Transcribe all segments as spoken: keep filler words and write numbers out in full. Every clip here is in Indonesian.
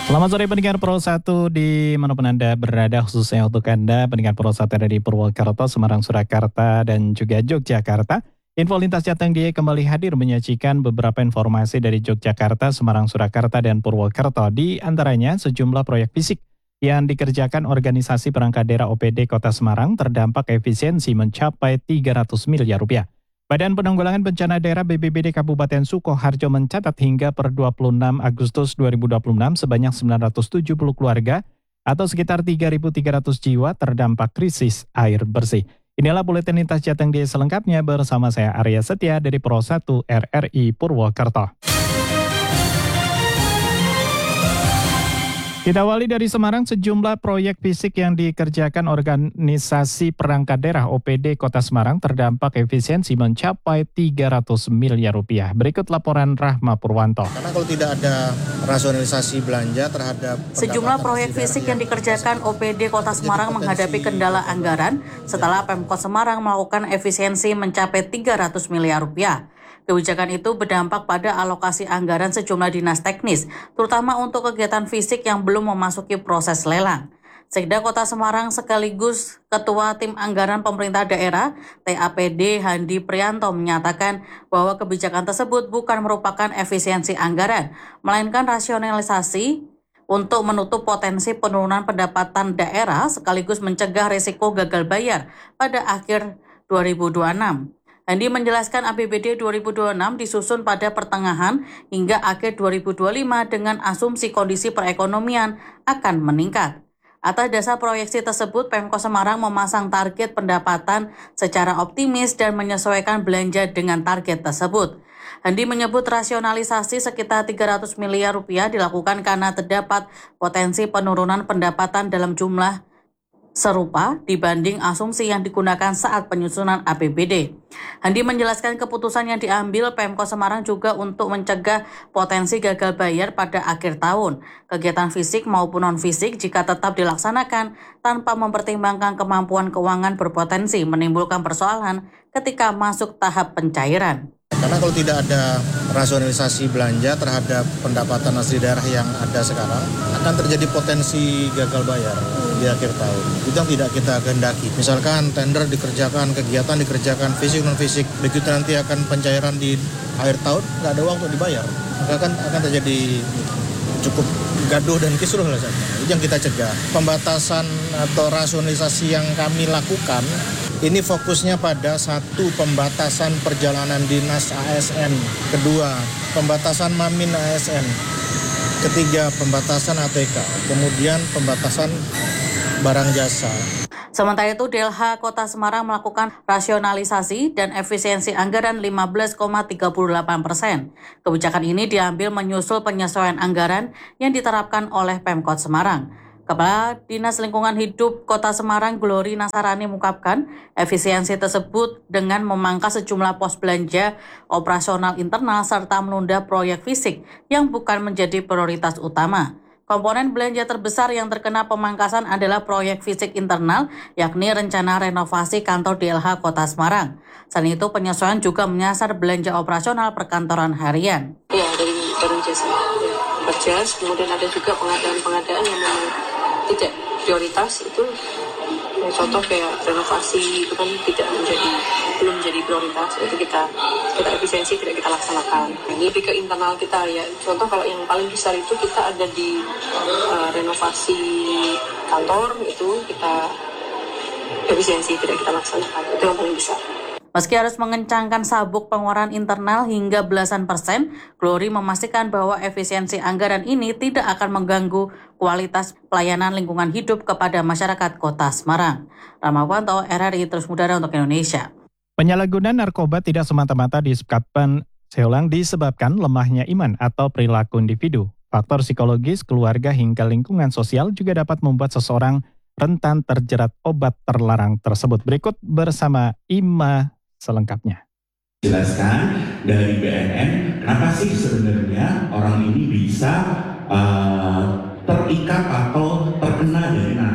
Selamat sore pendengar Pro satu di manapun Anda berada, khususnya untuk Anda pendengar Pro satu ada di Purwokerto, Semarang, Surakarta, dan juga Yogyakarta. Info Lintas Jateng D I Y kembali hadir menyajikan beberapa informasi dari Yogyakarta, Semarang, Surakarta, dan Purwokerto. Di antaranya sejumlah proyek fisik yang dikerjakan organisasi perangkat daerah O P D Kota Semarang terdampak efisiensi mencapai tiga ratus miliar rupiah. Badan Penanggulangan Bencana Daerah B P B D Kabupaten Sukoharjo mencatat hingga per dua puluh enam Agustus dua ribu dua puluh enam sebanyak sembilan ratus tujuh puluh keluarga atau sekitar tiga ribu tiga ratus jiwa terdampak krisis air bersih. Inilah Buletin Lintas Jateng D I Y selengkapnya bersama saya Arya Setia dari Pro satu R R I Purwokerto. Kita awali dari Semarang, sejumlah proyek fisik yang dikerjakan organisasi perangkat daerah O P D Kota Semarang terdampak efisiensi mencapai tiga ratus miliar rupiah. Berikut laporan Rahma Purwanto. Karena kalau tidak ada rasionalisasi belanja terhadap sejumlah proyek fisik yang dikerjakan O P D Kota Semarang menghadapi kendala anggaran setelah Pemkot Semarang melakukan efisiensi mencapai tiga ratus miliar rupiah. Kebijakan itu berdampak pada alokasi anggaran sejumlah dinas teknis, terutama untuk kegiatan fisik yang belum memasuki proses lelang. Sekda Kota Semarang sekaligus Ketua Tim Anggaran Pemerintah Daerah T A P D Handi Prianto menyatakan bahwa kebijakan tersebut bukan merupakan efisiensi anggaran, melainkan rasionalisasi untuk menutup potensi penurunan pendapatan daerah sekaligus mencegah risiko gagal bayar pada akhir dua ribu dua puluh enam. Handi menjelaskan A P B D dua ribu dua puluh enam disusun pada pertengahan hingga akhir dua ribu dua puluh lima dengan asumsi kondisi perekonomian akan meningkat. Atas dasar proyeksi tersebut, Pemkot Semarang memasang target pendapatan secara optimis dan menyesuaikan belanja dengan target tersebut. Handi menyebut rasionalisasi sekitar tiga ratus miliar rupiah dilakukan karena terdapat potensi penurunan pendapatan dalam jumlah serupa dibanding asumsi yang digunakan saat penyusunan A P B D. Handi menjelaskan keputusan yang diambil Pemkot Semarang juga untuk mencegah potensi gagal bayar pada akhir tahun. Kegiatan fisik maupun non-fisik jika tetap dilaksanakan tanpa mempertimbangkan kemampuan keuangan berpotensi menimbulkan persoalan ketika masuk tahap pencairan. Karena kalau tidak ada rasionalisasi belanja terhadap pendapatan asli daerah yang ada sekarang, akan terjadi potensi gagal bayar di akhir tahun. Itu yang tidak kita kehendaki. Misalkan tender dikerjakan, kegiatan dikerjakan, fisik non-fisik, begitu nanti akan pencairan di akhir tahun, nggak ada uang untuk dibayar. Maka akan, akan terjadi cukup gaduh dan kisruh lah. Itu yang kita cegah. Pembatasan atau rasionalisasi yang kami lakukan, ini fokusnya pada satu, pembatasan perjalanan dinas A S N. Kedua, pembatasan Mamin A S N. Ketiga, pembatasan A T K. Kemudian pembatasan barang jasa. Sementara itu, D L H Kota Semarang melakukan rasionalisasi dan efisiensi anggaran lima belas koma tiga puluh delapan persen. Kebijakan ini diambil menyusul penyesuaian anggaran yang diterapkan oleh Pemkot Semarang. Kepala Dinas Lingkungan Hidup Kota Semarang Glory Nasarani mengungkapkan efisiensi tersebut dengan memangkas sejumlah pos belanja operasional internal serta menunda proyek fisik yang bukan menjadi prioritas utama. Komponen belanja terbesar yang terkena pemangkasan adalah proyek fisik internal, yakni rencana renovasi kantor D L H Kota Semarang. Selain itu, penyesuaian juga menyasar belanja operasional perkantoran harian. Ya, dari barang jasa. Berjas, kemudian ada juga pengadaan-pengadaan yang memang tidak prioritas, itu ya, contoh kayak renovasi itu kan tidak menjadi belum menjadi prioritas, itu kita kita efisiensi tidak kita laksanakan. Ini lebih ke internal kita ya. Contoh kalau yang paling besar itu kita ada di uh, renovasi kantor, itu kita efisiensi tidak kita laksanakan, itu yang paling besar. Meski harus mengencangkan sabuk pengeluaran internal hingga belasan persen, Glory memastikan bahwa efisiensi anggaran ini tidak akan mengganggu kualitas pelayanan lingkungan hidup kepada masyarakat Kota Semarang. Rahma Purwanto, R R I Terus Mudara untuk Indonesia. Penyalahgunaan narkoba tidak semata-mata disebabkan, saya ulang, disebabkan lemahnya iman atau perilaku individu. Faktor psikologis, keluarga hingga lingkungan sosial juga dapat membuat seseorang rentan terjerat obat terlarang tersebut. Berikut bersama Ima selengkapnya. Jelaskan dari B N N, kenapa sih sebenarnya orang ini bisa uh, terikat atau terkena dari narkoba. Pendengar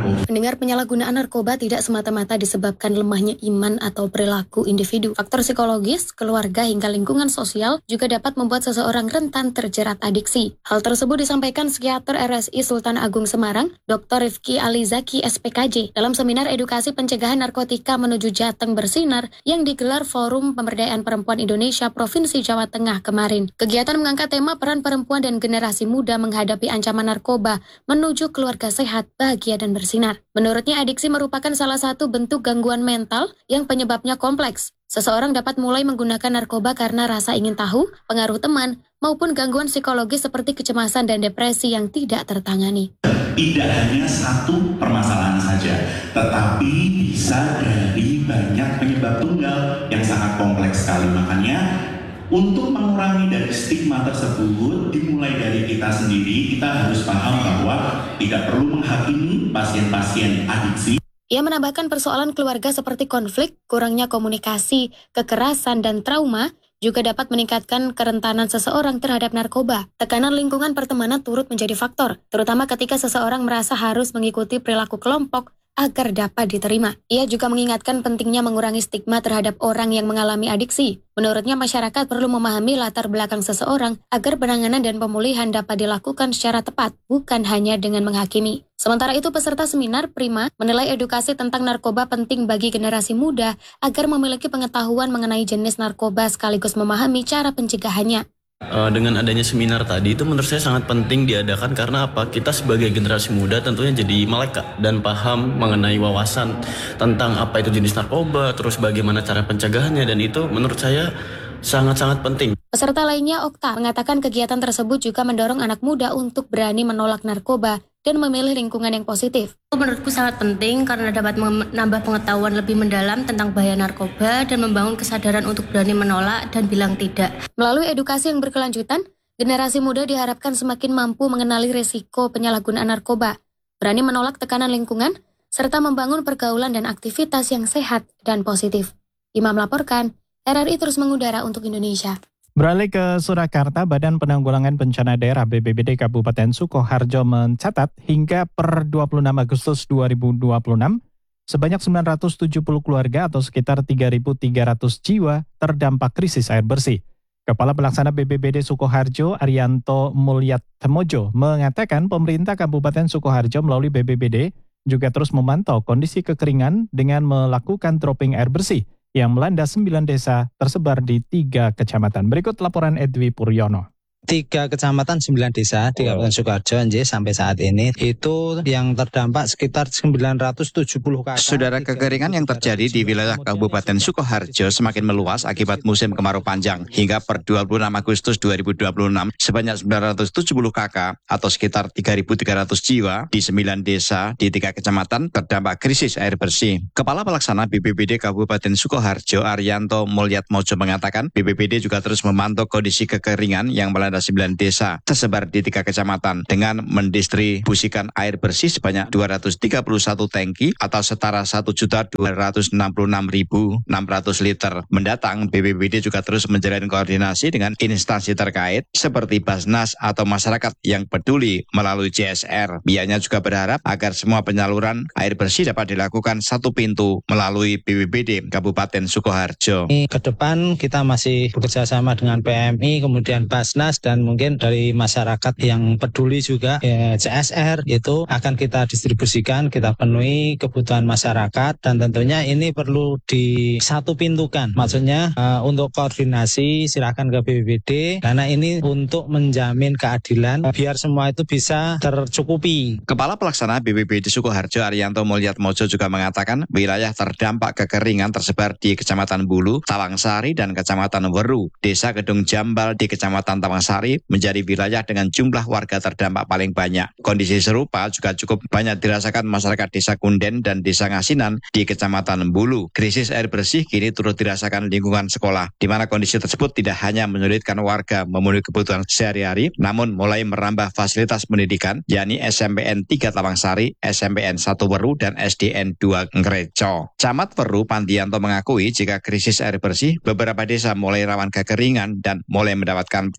agar penyalahgunaan narkoba tidak semata-mata disebabkan lemahnya iman atau perilaku individu. Faktor psikologis, keluarga hingga lingkungan sosial juga dapat membuat seseorang rentan terjerat adiksi. Hal tersebut disampaikan psikiater R S I Sultan Agung Semarang, Doktor Rifki Alizaki S P K J, dalam seminar edukasi pencegahan narkotika menuju Jateng Bersinar yang digelar Forum Pemberdayaan Perempuan Indonesia Provinsi Jawa Tengah kemarin. Kegiatan mengangkat tema peran perempuan dan generasi muda menghadapi ancaman narkoba menuju keluarga sehat, bahagia, dan bersinar. Menurutnya, adiksi merupakan salah satu bentuk gangguan mental yang penyebabnya kompleks. Seseorang dapat mulai menggunakan narkoba karena rasa ingin tahu, pengaruh teman, maupun gangguan psikologis seperti kecemasan dan depresi yang tidak tertangani. Tidak hanya satu permasalahan saja, tetapi bisa dari banyak penyebab tunggal yang sangat kompleks sekali. Makanya, untuk mengurangi dari stigma tersebut, dimulai dari kita sendiri, kita harus paham bahwa tidak perlu menghakimi pasien-pasien adiksi. Ia menambahkan persoalan keluarga seperti konflik, kurangnya komunikasi, kekerasan, dan trauma juga dapat meningkatkan kerentanan seseorang terhadap narkoba. Tekanan lingkungan pertemanan turut menjadi faktor, terutama ketika seseorang merasa harus mengikuti perilaku kelompok agar dapat diterima. Ia juga mengingatkan pentingnya mengurangi stigma terhadap orang yang mengalami adiksi. Menurutnya, masyarakat perlu memahami latar belakang seseorang agar penanganan dan pemulihan dapat dilakukan secara tepat, bukan hanya dengan menghakimi. Sementara itu, peserta seminar Prima menilai edukasi tentang narkoba penting bagi generasi muda agar memiliki pengetahuan mengenai jenis narkoba sekaligus memahami cara pencegahannya. Uh, dengan adanya seminar tadi itu menurut saya sangat penting diadakan karena apa? Kita sebagai generasi muda tentunya jadi melek dan paham mengenai wawasan tentang apa itu jenis narkoba, terus bagaimana cara pencegahannya, dan itu menurut saya sangat-sangat penting. Peserta lainnya, Okta, mengatakan kegiatan tersebut juga mendorong anak muda untuk berani menolak narkoba dan memilih lingkungan yang positif. Menurutku sangat penting karena dapat menambah pengetahuan lebih mendalam tentang bahaya narkoba dan membangun kesadaran untuk berani menolak dan bilang tidak. Melalui edukasi yang berkelanjutan, generasi muda diharapkan semakin mampu mengenali risiko penyalahgunaan narkoba, berani menolak tekanan lingkungan, serta membangun pergaulan dan aktivitas yang sehat dan positif. Imam melaporkan, R R I terus mengudara untuk Indonesia. Beralih ke Surakarta, Badan Penanggulangan Bencana Daerah B P B D Kabupaten Sukoharjo mencatat hingga per dua puluh enam Agustus dua ribu dua puluh enam, sebanyak sembilan ratus tujuh puluh keluarga atau sekitar tiga ribu tiga ratus jiwa terdampak krisis air bersih. Kepala Pelaksana B P B D Sukoharjo, Arianto Mulyatmojo, mengatakan pemerintah Kabupaten Sukoharjo melalui B P B D juga terus memantau kondisi kekeringan dengan melakukan dropping air bersih yang melanda sembilan desa tersebar di tiga kecamatan. Berikut laporan Edwi Puryono. Tiga kecamatan, sembilan desa di Kabupaten Sukoharjo sampai saat ini itu yang terdampak sekitar sembilan ratus tujuh puluh kakak. Saudara, kekeringan yang terjadi di wilayah Kabupaten Sukoharjo semakin meluas akibat musim kemarau panjang. Hingga per dua puluh enam Agustus dua ribu dua puluh enam, sebanyak sembilan ratus tujuh puluh kakak atau sekitar tiga ribu tiga ratus jiwa di sembilan desa di tiga kecamatan terdampak krisis air bersih. Kepala Pelaksana B P B D Kabupaten Sukoharjo, Arianto Mulyatmojo, mengatakan B P B D juga terus memantau kondisi kekeringan yang melanda sembilan desa tersebar di tiga kecamatan dengan mendistribusikan air bersih sebanyak dua ratus tiga puluh satu tangki atau setara satu juta dua ratus enam puluh enam ribu enam ratus liter. Mendatang, B P B D juga terus menjalin koordinasi dengan instansi terkait seperti Basnas atau masyarakat yang peduli melalui C S R. Pihaknya juga berharap agar semua penyaluran air bersih dapat dilakukan satu pintu melalui B P B D Kabupaten Sukoharjo. Ke depan kita masih bekerja sama dengan P M I, kemudian Basnas, dan mungkin dari masyarakat yang peduli juga, ya, C S R itu akan kita distribusikan, kita penuhi kebutuhan masyarakat, dan tentunya ini perlu di satu pintukan. Maksudnya uh, untuk koordinasi silakan ke B P B D karena ini untuk menjamin keadilan biar semua itu bisa tercukupi. Kepala Pelaksana B P B D Sukoharjo, Arianto Mulyatmojo, juga mengatakan wilayah terdampak kekeringan tersebar di Kecamatan Bulu, Tawangsari, dan Kecamatan Weru. Desa Gedung Jambal di Kecamatan Tawangsari menjadi wilayah dengan jumlah warga terdampak paling banyak. Kondisi serupa juga cukup banyak dirasakan masyarakat Desa Kunden dan Desa Ngasinan di Kecamatan Bulu. Krisis air bersih kini turut dirasakan lingkungan sekolah, di mana kondisi tersebut tidak hanya menyulitkan warga memenuhi kebutuhan sehari-hari, namun mulai merambah fasilitas pendidikan, yakni S M P N tiga Tawangsari, S M P N satu Weru, dan S D N dua Ngreco. Camat Weru, Pandianto, mengakui jika krisis air bersih, beberapa desa mulai rawan kekeringan dan mulai mendapatkan dropping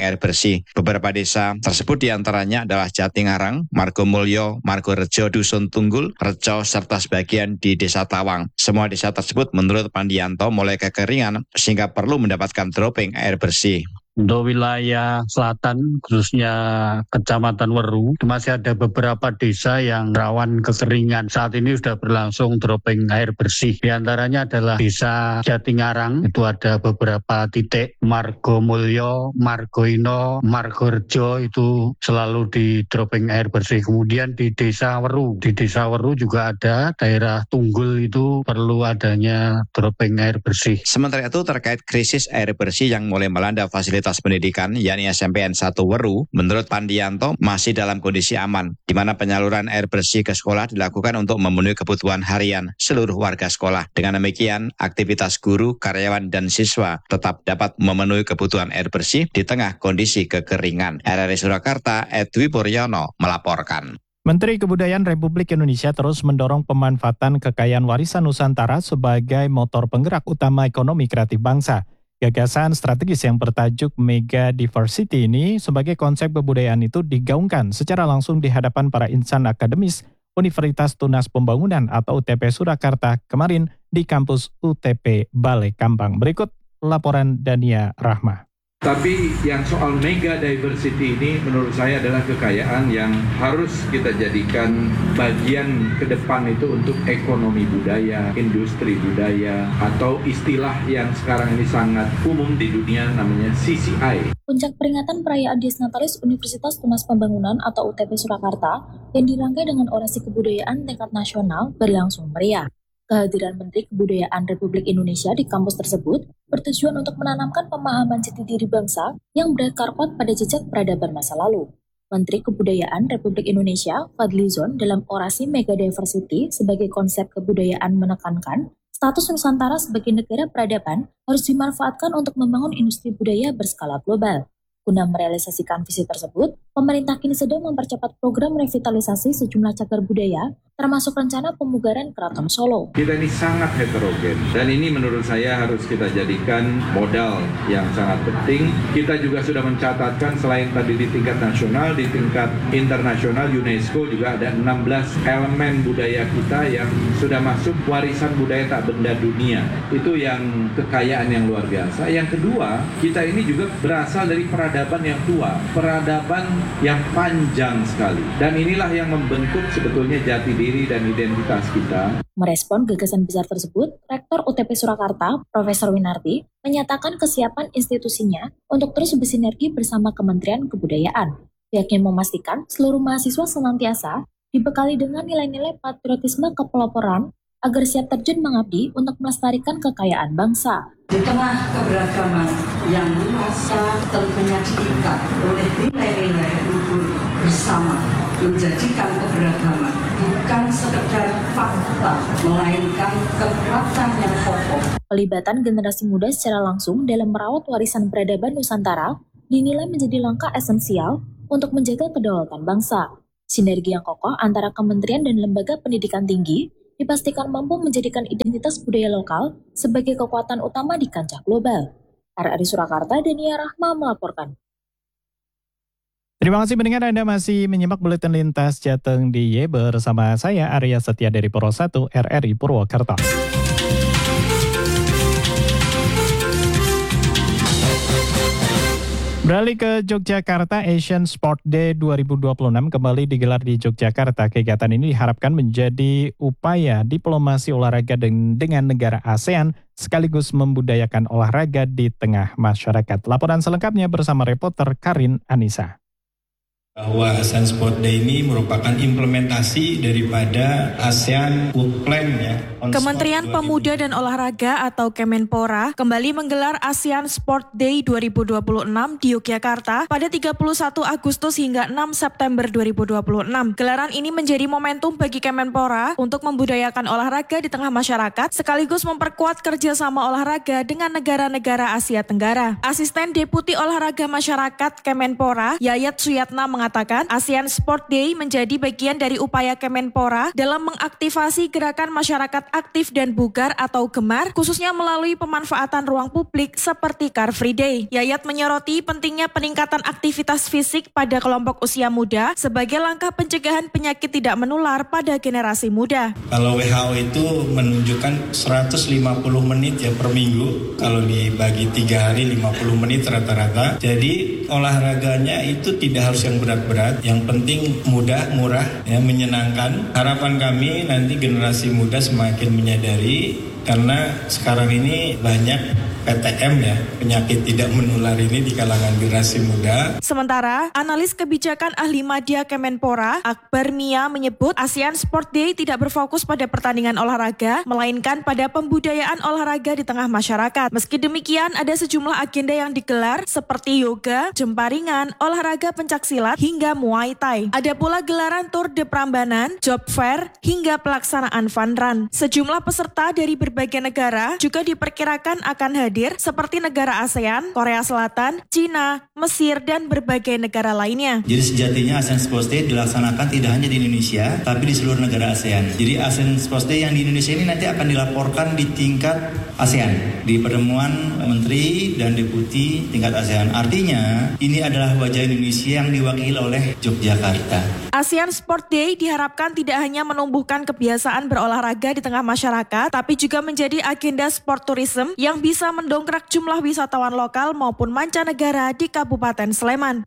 air bersih. Beberapa desa tersebut diantaranya adalah Jatingarang, Margomulyo, Margorejo, Dusun Tunggul, Reco, serta sebagian di Desa Tawang. Semua desa tersebut menurut Pandianto mulai kekeringan sehingga perlu mendapatkan dropping air bersih. Untuk wilayah selatan, khususnya Kecamatan Weru, masih ada beberapa desa yang rawan kekeringan. Saat ini sudah berlangsung dropping air bersih. Di antaranya adalah Desa Jatingarang, itu ada beberapa titik. Margomulyo, Margoino, Margorejo itu selalu di dropping air bersih. Kemudian di Desa Weru, di Desa Weru juga ada daerah Tunggul itu perlu adanya dropping air bersih. Sementara itu terkait krisis air bersih yang mulai melanda fasilitas pendidikan, yakni S M P N satu Weru, menurut Pandianto masih dalam kondisi aman, di mana penyaluran air bersih ke sekolah dilakukan untuk memenuhi kebutuhan harian seluruh warga sekolah. Dengan demikian, aktivitas guru, karyawan, dan siswa tetap dapat memenuhi kebutuhan air bersih di tengah kondisi kekeringan. R R I Surakarta, Edwi Puryono melaporkan. Menteri Kebudayaan Republik Indonesia terus mendorong pemanfaatan kekayaan warisan Nusantara sebagai motor penggerak utama ekonomi kreatif bangsa. Gagasan strategis yang bertajuk Mega Diversity ini sebagai konsep kebudayaan itu digaungkan secara langsung di hadapan para insan akademis Universitas Tunas Pembangunan atau U T P Surakarta kemarin di kampus U T P Balai Kambang. Berikut laporan Dania Rahma. Tapi yang soal mega diversity ini menurut saya adalah kekayaan yang harus kita jadikan bagian ke depan itu untuk ekonomi budaya, industri budaya, atau istilah yang sekarang ini sangat umum di dunia namanya C C I. Puncak peringatan perayaan Dies Natalis Universitas Tunas Pembangunan atau U T P Surakarta yang dirangkai dengan orasi kebudayaan tingkat nasional berlangsung meriah. Kehadiran Menteri Kebudayaan Republik Indonesia di kampus tersebut bertujuan untuk menanamkan pemahaman jati diri bangsa yang berakar kuat pada jejak peradaban masa lalu. Menteri Kebudayaan Republik Indonesia, Fadlizon, dalam orasi Mega Diversity sebagai konsep kebudayaan menekankan status Nusantara sebagai negara peradaban harus dimanfaatkan untuk membangun industri budaya berskala global. Guna merealisasikan visi tersebut, pemerintah kini sedang mempercepat program revitalisasi sejumlah cagar budaya, termasuk rencana pemugaran Keraton Solo. Kita ini sangat heterogen, dan ini menurut saya harus kita jadikan modal yang sangat penting. Kita juga sudah mencatatkan selain tadi di tingkat nasional, di tingkat internasional UNESCO juga ada enam belas elemen budaya kita yang sudah masuk warisan budaya tak benda dunia. Itu yang kekayaan yang luar biasa. Yang kedua, kita ini juga berasal dari peradaban yang tua, peradaban yang panjang sekali. Dan inilah yang membentuk sebetulnya jati diri dan identitas kita. Merespon gagasan besar tersebut, Rektor U T P Surakarta, Profesor Winarti, menyatakan kesiapan institusinya untuk terus bersinergi bersama Kementerian Kebudayaan. Pihaknya memastikan seluruh mahasiswa senantiasa dibekali dengan nilai-nilai patriotisme kepeloporan agar siap terjun mengabdi untuk melestarikan kekayaan bangsa. Di tengah keberagaman yang luasa tentunya diikat oleh nilai-nilai luhur bersama, menjadikan keberagaman bukan sekedar fakta, melainkan kekuatan yang kokoh. Pelibatan generasi muda secara langsung dalam merawat warisan peradaban Nusantara dinilai menjadi langkah esensial untuk menjaga kedaulatan bangsa. Sinergi yang kokoh antara kementerian dan lembaga pendidikan tinggi dipastikan mampu menjadikan identitas budaya lokal sebagai kekuatan utama di kancah global. R R I Surakarta, Dania Rahma melaporkan. Terima kasih pendengar Anda masih menyimak Buletin Lintas Jateng D I Y bersama saya Arya Setia dari Puro satu R R I Purwakarta. Beralih ke Yogyakarta, Asian Sport Day dua ribu dua puluh enam kembali digelar di Yogyakarta. Kegiatan ini diharapkan menjadi upaya diplomasi olahraga dengan negara ASEAN sekaligus membudayakan olahraga di tengah masyarakat. Laporan selengkapnya bersama reporter Karin Anissa. Bahwa ASEAN Sport Day ini merupakan implementasi daripada ASEAN Food Plan ya. Kementerian Pemuda dan Olahraga atau Kemenpora kembali menggelar ASEAN Sport Day dua ribu dua puluh enam di Yogyakarta pada tiga puluh satu Agustus hingga enam September dua ribu dua puluh enam. Gelaran ini menjadi momentum bagi Kemenpora untuk membudayakan olahraga di tengah masyarakat sekaligus memperkuat kerjasama olahraga dengan negara-negara Asia Tenggara. Asisten Deputi Olahraga Masyarakat Kemenpora, Yayat Suyatna mengatakan mengatakan ASEAN Sport Day menjadi bagian dari upaya Kemenpora dalam mengaktifasi gerakan masyarakat aktif dan bugar atau gemar, khususnya melalui pemanfaatan ruang publik seperti Car Free Day. Yayat menyoroti pentingnya peningkatan aktivitas fisik pada kelompok usia muda sebagai langkah pencegahan penyakit tidak menular pada generasi muda. Kalau W H O itu menunjukkan seratus lima puluh menit ya per minggu, kalau dibagi tiga hari lima puluh menit rata-rata. Jadi olahraganya itu tidak harus yang berat-berat, yang penting mudah, murah, ya, menyenangkan. Harapan kami nanti generasi muda semakin menyadari, karena sekarang ini banyak P T M ya, penyakit tidak menular ini di kalangan generasi muda. Sementara, analis kebijakan ahli media Kemenpora, Akbar Mia menyebut ASEAN Sport Day tidak berfokus pada pertandingan olahraga, melainkan pada pembudayaan olahraga di tengah masyarakat. Meski demikian, ada sejumlah agenda yang digelar seperti yoga, jemparingan, olahraga pencaksilat, hingga Muay Thai. Ada pula gelaran Tour de Prambanan, job fair, hingga pelaksanaan fun run. Sejumlah peserta dari berbagai negara juga diperkirakan akan hadir seperti negara ASEAN, Korea Selatan, Cina, Mesir, dan berbagai negara lainnya. Jadi sejatinya ASEAN Sports Day dilaksanakan tidak hanya di Indonesia, tapi di seluruh negara ASEAN. Jadi ASEAN Sports Day yang di Indonesia ini nanti akan dilaporkan di tingkat ASEAN, di pertemuan menteri dan deputi tingkat ASEAN. Artinya, ini adalah wajah Indonesia yang diwakili oleh Yogyakarta. ASEAN Sport Day diharapkan tidak hanya menumbuhkan kebiasaan berolahraga di tengah masyarakat, tapi juga menjadi agenda sport tourism yang bisa mendongkrak jumlah wisatawan lokal maupun mancanegara di Kabupaten Sleman.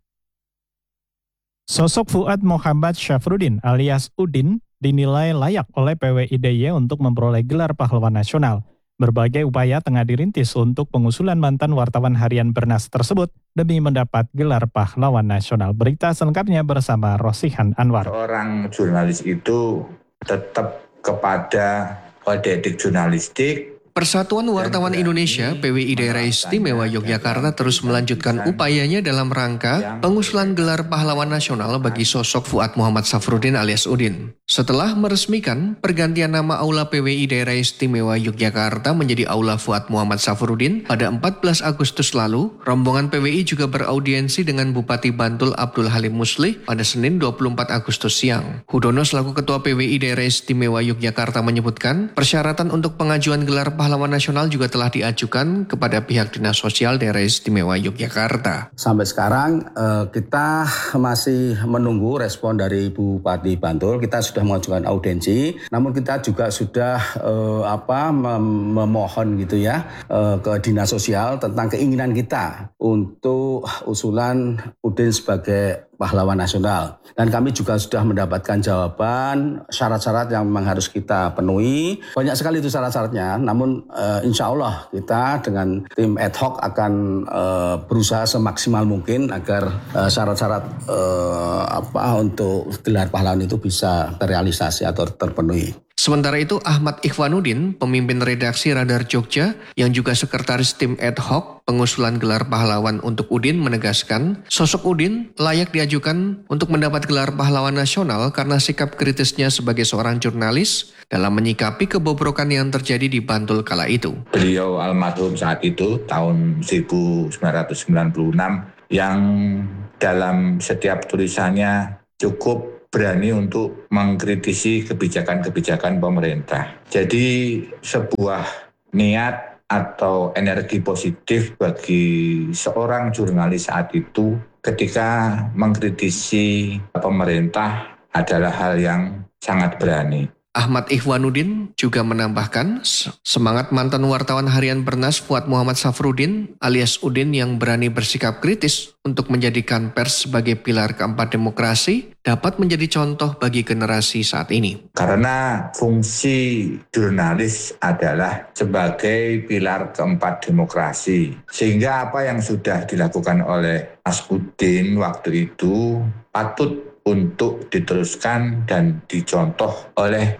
Sosok Fuad Muhammad Syafruddin alias Udin dinilai layak oleh P W I D Y untuk memperoleh gelar pahlawan nasional. Berbagai upaya tengah dirintis untuk pengusulan mantan wartawan harian Bernas tersebut demi mendapat gelar pahlawan nasional. Berita selengkapnya bersama Rosihan Anwar. Seorang jurnalis itu tetap kepada kode etik jurnalistik. Persatuan Wartawan Indonesia P W I Daerah Istimewa Yogyakarta terus melanjutkan upayanya dalam rangka pengusulan gelar pahlawan nasional bagi sosok Fuad Muhammad Syafruddin alias Udin. Setelah meresmikan pergantian nama Aula P W I Daerah Istimewa Yogyakarta menjadi Aula Fuad Muhammad Syafruddin pada empat belas Agustus lalu, rombongan P W I juga beraudiensi dengan Bupati Bantul Abdul Halim Muslih pada Senin dua puluh empat Agustus siang. Hudono selaku Ketua P W I Daerah Istimewa Yogyakarta menyebutkan persyaratan untuk pengajuan gelar pahlawan nasional juga telah diajukan kepada pihak Dinas Sosial Daerah Istimewa Yogyakarta. Sampai sekarang kita masih menunggu respon dari Bupati Bantul. Kita sudah mengajukan audiensi, namun kita juga sudah eh, apa mem- memohon gitu ya eh, ke Dinas Sosial tentang keinginan kita untuk usulan Udin sebagai pahlawan nasional. Dan kami juga sudah mendapatkan jawaban syarat-syarat yang memang harus kita penuhi. Banyak sekali itu syarat-syaratnya, namun e, insya Allah kita dengan tim ad hoc akan e, berusaha semaksimal mungkin agar e, syarat-syarat e, apa untuk gelar pahlawan itu bisa terrealisasi atau terpenuhi. Sementara itu Ahmad Ikhwanuddin, pemimpin redaksi Radar Jogja yang juga sekretaris tim ad hoc pengusulan gelar pahlawan untuk Udin menegaskan, sosok Udin layak diajukan untuk mendapat gelar pahlawan nasional karena sikap kritisnya sebagai seorang jurnalis dalam menyikapi kebobrokan yang terjadi di Bantul kala itu. Beliau almarhum saat itu tahun seribu sembilan ratus sembilan puluh enam yang dalam setiap tulisannya cukup berani untuk mengkritisi kebijakan-kebijakan pemerintah. Jadi sebuah niat atau energi positif bagi seorang jurnalis saat itu ketika mengkritisi pemerintah adalah hal yang sangat berani. Ahmad Ikhwanuddin juga menambahkan semangat mantan wartawan harian Bernas Fuad Muhammad Syafruddin alias Udin yang berani bersikap kritis untuk menjadikan pers sebagai pilar keempat demokrasi dapat menjadi contoh bagi generasi saat ini. Karena fungsi jurnalis adalah sebagai pilar keempat demokrasi. Sehingga apa yang sudah dilakukan oleh Mas Udin waktu itu patut untuk diteruskan dan dicontoh oleh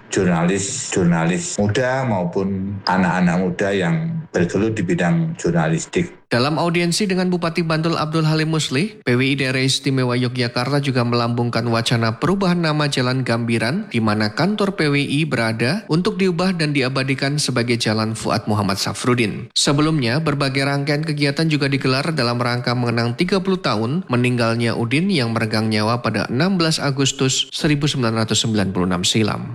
jurnalis-jurnalis muda maupun anak-anak muda yang bergelut di bidang jurnalistik. Dalam audiensi dengan Bupati Bantul Abdul Halim Muslih, P W I Daerah Istimewa Yogyakarta juga melambungkan wacana perubahan nama Jalan Gambiran di mana kantor P W I berada untuk diubah dan diabadikan sebagai Jalan Fuad Muhammad Safruddin. Sebelumnya, berbagai rangkaian kegiatan juga digelar dalam rangka mengenang tiga puluh tahun meninggalnya Udin yang meregang nyawa pada enam belas Agustus seribu sembilan ratus sembilan puluh enam silam.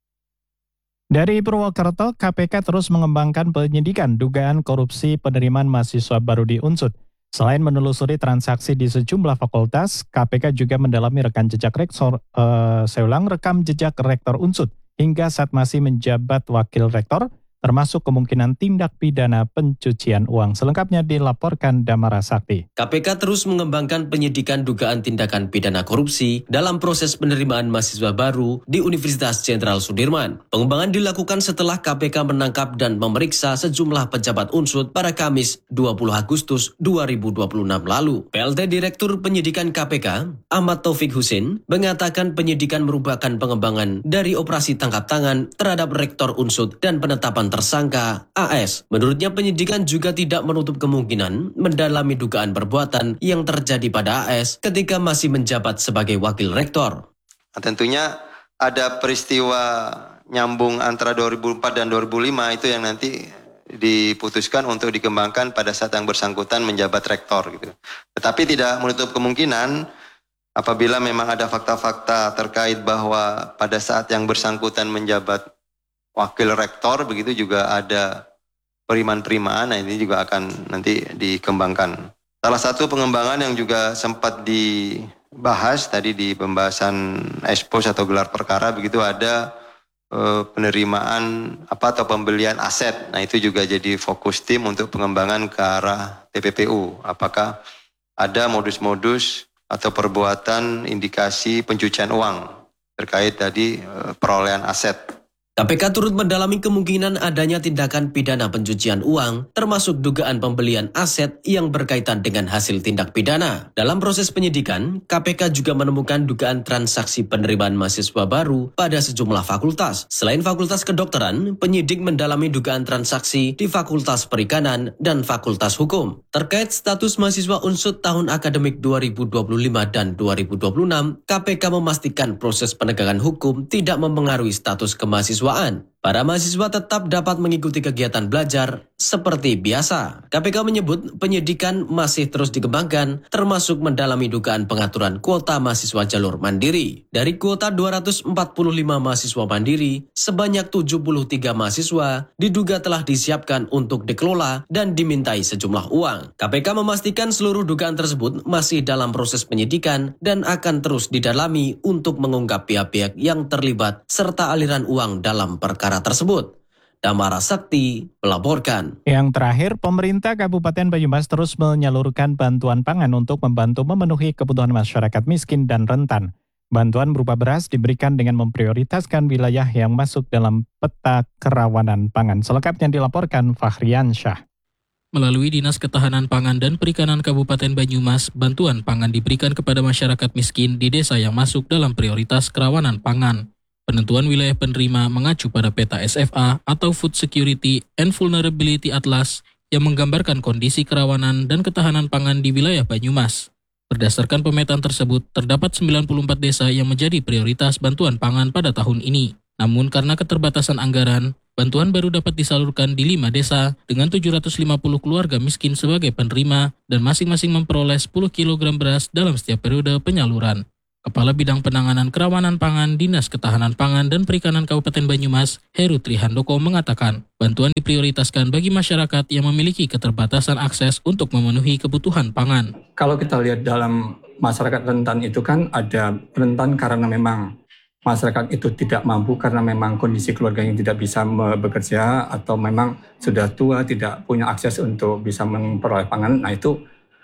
Dari Purwokerto, K P K terus mengembangkan penyidikan dugaan korupsi penerimaan mahasiswa baru di Unsud. Selain menelusuri transaksi di sejumlah fakultas, K P K juga mendalami rekam jejak rektor, uh, saya ulang, rekam jejak rektor Unsud hingga saat masih menjabat wakil rektor, termasuk kemungkinan tindak pidana pencucian uang. Selengkapnya dilaporkan Damara Sakti. K P K terus mengembangkan penyidikan dugaan tindakan pidana korupsi dalam proses penerimaan mahasiswa baru di Universitas Jenderal Sudirman. Pengembangan dilakukan setelah K P K menangkap dan memeriksa sejumlah pejabat Unsud pada Kamis dua puluh Agustus dua ribu dua puluh enam lalu. P L T Direktur Penyidikan K P K, Ahmad Taufik Husin, mengatakan penyidikan merupakan pengembangan dari operasi tangkap tangan terhadap Rektor Unsud dan penetapan tersangka A S. Menurutnya penyidikan juga tidak menutup kemungkinan mendalami dugaan perbuatan yang terjadi pada A S ketika masih menjabat sebagai wakil rektor. Nah, tentunya ada peristiwa nyambung antara dua ribu empat dan dua ribu lima itu yang nanti diputuskan untuk dikembangkan pada saat yang bersangkutan menjabat rektor gitu. Tetapi tidak menutup kemungkinan apabila memang ada fakta-fakta terkait bahwa pada saat yang bersangkutan menjabat wakil rektor, begitu juga ada perimaan-perimaan, nah ini juga akan nanti dikembangkan. Salah satu pengembangan yang juga sempat dibahas tadi di pembahasan expose atau gelar perkara, begitu ada eh, penerimaan apa atau pembelian aset. Nah itu juga jadi fokus tim untuk pengembangan ke arah T P P U. Apakah ada modus-modus atau perbuatan indikasi pencucian uang terkait tadi eh, perolehan aset. K P K turut mendalami kemungkinan adanya tindakan pidana pencucian uang, termasuk dugaan pembelian aset yang berkaitan dengan hasil tindak pidana. Dalam proses penyidikan, K P K juga menemukan dugaan transaksi penerimaan mahasiswa baru pada sejumlah fakultas. Selain Fakultas Kedokteran, penyidik mendalami dugaan transaksi di Fakultas Perikanan dan Fakultas Hukum. Terkait status mahasiswa Unsud tahun akademik dua ribu dua puluh lima dan dua ribu dua puluh enam, K P K memastikan proses penegakan hukum tidak mempengaruhi status kemahasiswaan. Para mahasiswa tetap dapat mengikuti kegiatan belajar seperti biasa. K P K menyebut penyidikan masih terus dikembangkan, termasuk mendalami dugaan pengaturan kuota mahasiswa jalur mandiri. Dari kuota dua ratus empat puluh lima mahasiswa mandiri, sebanyak tujuh puluh tiga mahasiswa diduga telah disiapkan untuk dikelola dan dimintai sejumlah uang. K P K memastikan seluruh dugaan tersebut masih dalam proses penyidikan dan akan terus didalami untuk mengungkap pihak-pihak yang terlibat serta aliran uang dalam perkara tersebut. Damara Sakti melaporkan. Yang terakhir, pemerintah Kabupaten Banyumas terus menyalurkan bantuan pangan untuk membantu memenuhi kebutuhan masyarakat miskin dan rentan. Bantuan berupa beras diberikan dengan memprioritaskan wilayah yang masuk dalam peta kerawanan pangan. Selengkapnya dilaporkan Fahrian Syah. Melalui Dinas Ketahanan Pangan dan Perikanan Kabupaten Banyumas, bantuan pangan diberikan kepada masyarakat miskin di desa yang masuk dalam prioritas kerawanan pangan. Penentuan wilayah penerima mengacu pada peta S F A atau Food Security and Vulnerability Atlas yang menggambarkan kondisi kerawanan dan ketahanan pangan di wilayah Banyumas. Berdasarkan pemetaan tersebut, terdapat sembilan puluh empat desa yang menjadi prioritas bantuan pangan pada tahun ini. Namun karena keterbatasan anggaran, bantuan baru dapat disalurkan di lima desa dengan tujuh ratus lima puluh keluarga miskin sebagai penerima dan masing-masing memperoleh sepuluh kilogram beras dalam setiap periode penyaluran. Kepala Bidang Penanganan Kerawanan Pangan Dinas Ketahanan Pangan dan Perikanan Kabupaten Banyumas, Heru Trihandoko mengatakan, bantuan diprioritaskan bagi masyarakat yang memiliki keterbatasan akses untuk memenuhi kebutuhan pangan. Kalau kita lihat dalam masyarakat rentan itu kan ada rentan karena memang masyarakat itu tidak mampu karena memang kondisi keluarga yang tidak bisa bekerja atau memang sudah tua, tidak punya akses untuk bisa memperoleh pangan. Nah itu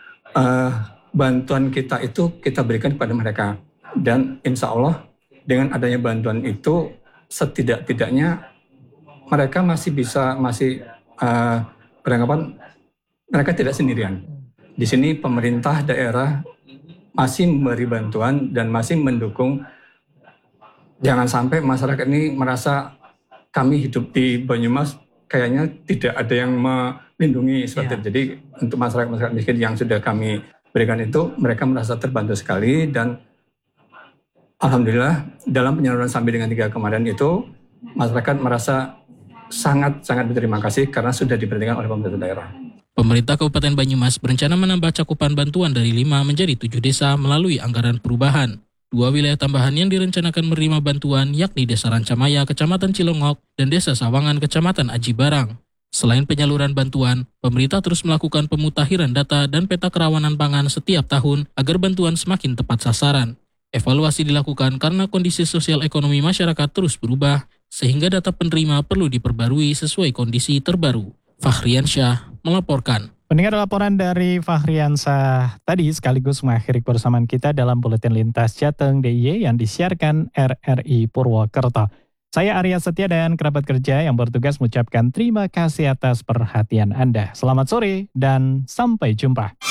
uh, bantuan kita itu kita berikan kepada mereka. Dan insya Allah dengan adanya bantuan itu setidak-tidaknya mereka masih bisa masih uh, beranggapan mereka tidak sendirian. Di sini pemerintah daerah masih memberi bantuan dan masih mendukung. Jangan sampai masyarakat ini merasa kami hidup di Banyumas kayaknya tidak ada yang melindungi seperti itu. Jadi untuk masyarakat-masyarakat miskin yang sudah kami berikan itu, mereka merasa terbantu sekali dan alhamdulillah dalam penyaluran sampai dengan tiga kemarin itu masyarakat merasa sangat-sangat berterima kasih karena sudah diperhatikan oleh pemerintah daerah. Pemerintah Kabupaten Banyumas berencana menambah cakupan bantuan dari lima menjadi tujuh desa melalui anggaran perubahan. Dua wilayah tambahan yang direncanakan menerima bantuan yakni Desa Rancamaya, Kecamatan Cilongok, dan Desa Sawangan, Kecamatan Aji Barang. Selain penyaluran bantuan, pemerintah terus melakukan pemutakhiran data dan peta kerawanan pangan setiap tahun agar bantuan semakin tepat sasaran. Evaluasi dilakukan karena kondisi sosial ekonomi masyarakat terus berubah, sehingga data penerima perlu diperbarui sesuai kondisi terbaru. Fahriansyah melaporkan. Pendengar laporan dari Fahriansyah tadi sekaligus mengakhiri kebersamaan kita dalam Buletin Lintas Jateng D I Y yang disiarkan R R I Purwokerto. Saya Arya Setia dan kerabat kerja yang bertugas mengucapkan terima kasih atas perhatian Anda. Selamat sore dan sampai jumpa.